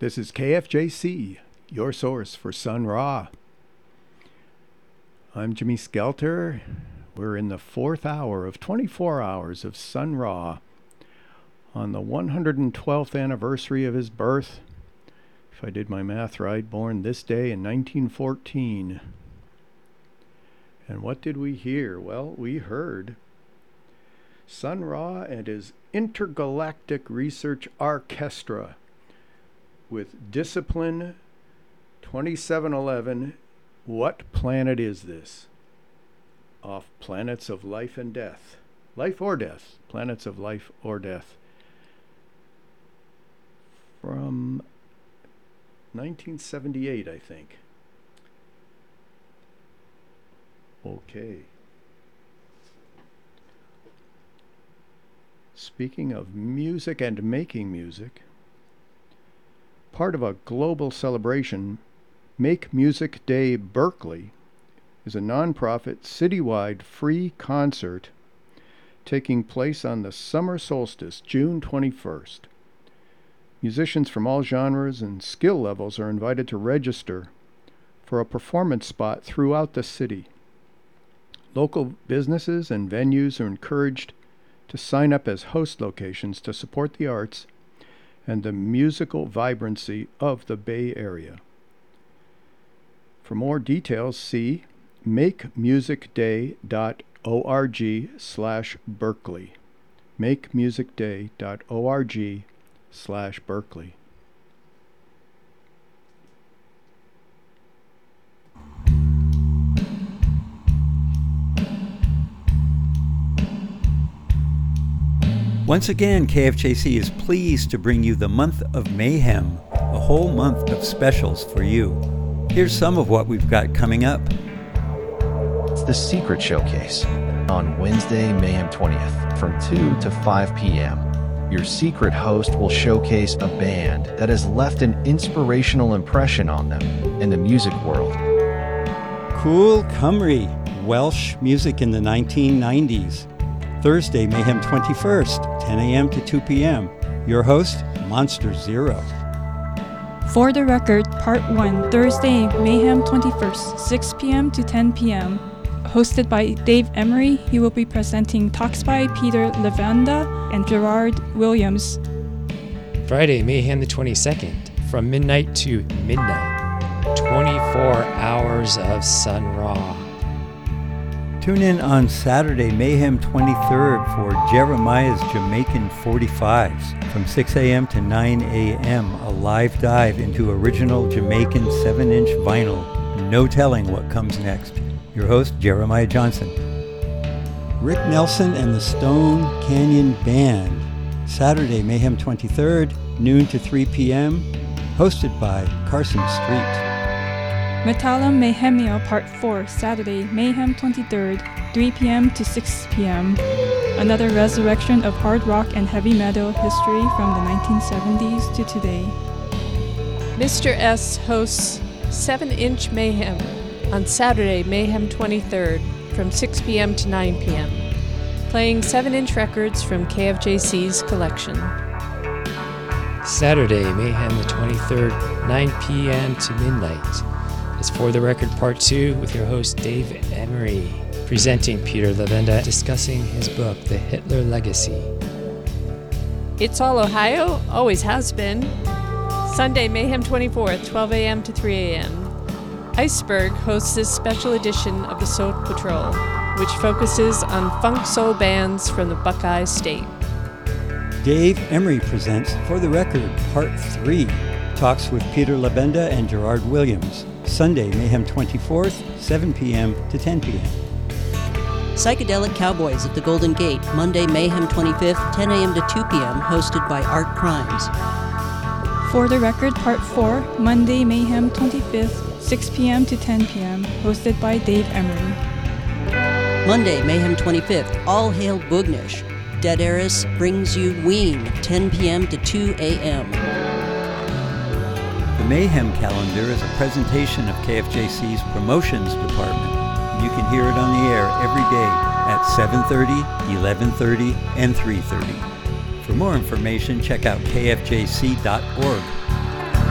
This is KFJC, your source for Sun Ra. I'm Jimmy Skelter. We're in the fourth hour of 24 hours of Sun Ra on the 112th anniversary of his birth. If I did my math right, born this day in 1914. And what did we hear? Well, we heard Sun Ra and his Intergalactic Research Orchestra with Discipline 2711, What Planet Is This? Off Planets of Life and Death. Life or Death. Planets of Life or Death. From 1978, I think. Okay. Speaking of music and making music, part of a global celebration, Make Music Day Berkeley is a nonprofit citywide free concert taking place on the summer solstice, June 21st. Musicians from all genres and skill levels are invited to register for a performance spot throughout the city. Local businesses and venues are encouraged to sign up as host locations to support the arts and the musical vibrancy of the Bay Area. For more details, see makemusicday.org/Berkeley. makemusicday.org/Berkeley. Once again, KFJC is pleased to bring you the month of mayhem, a whole month of specials for you. Here's some of what we've got coming up. It's the Secret Showcase on Wednesday, Mayhem 20th from 2 to 5 p.m. Your secret host will showcase a band that has left an inspirational impression on them in the music world. Cool Cymru, Welsh music in the 1990s. Thursday, Mayhem 21st, 10 a.m. to 2 p.m. Your host, Monster Zero. For the Record, Part 1, Thursday, Mayhem 21st, 6 p.m. to 10 p.m. Hosted by Dave Emery, he will be presenting talks by Peter Levenda and Gerard Williams. Friday, Mayhem the 22nd, from midnight to midnight. 24 hours of Sun Ra. Tune in on Saturday, Mayhem 23rd for Jeremiah's Jamaican 45s from 6 a.m. to 9 a.m. A live dive into original Jamaican 7-inch vinyl. No telling what comes next. Your host, Jeremiah Johnson. Rick Nelson and the Stone Canyon Band. Saturday, Mayhem 23rd, noon to 3 p.m. Hosted by Carson Street. Metallum Mayhemia Part 4, Saturday, Mayhem 23rd, 3 p.m. to 6 p.m. Another resurrection of hard rock and heavy metal history from the 1970s to today. Mr. S hosts 7-Inch Mayhem on Saturday, Mayhem 23rd, from 6 p.m. to 9 p.m., playing 7-inch records from KFJC's collection. Saturday, Mayhem the 23rd, 9 p.m. to midnight. It's For the Record Part 2 with your host Dave Emery, presenting Peter Levenda, discussing his book, The Hitler Legacy. It's all Ohio, always has been. Sunday, Mayhem 24th, 12 a.m. to 3 a.m. Iceberg hosts this special edition of the Soul Patrol, which focuses on funk soul bands from the Buckeye State. Dave Emery presents For the Record Part 3, talks with Peter Levenda and Gerard Williams. Sunday, Mayhem 24th, 7 p.m. to 10 p.m. Psychedelic Cowboys at the Golden Gate, Monday, Mayhem 25th, 10 a.m. to 2 p.m., hosted by Art Crimes. For the Record Part 4, Monday, Mayhem 25th, 6 p.m. to 10 p.m., hosted by Dave Emery. Monday, Mayhem 25th, All Hail Boognish. Dead Eris brings you Ween, 10 p.m. to 2 a.m. The Mayhem calendar is a presentation of KFJC's promotions department. You can hear it on the air every day at 7:30, 11:30, and 3:30. For more information, check out kfjc.org.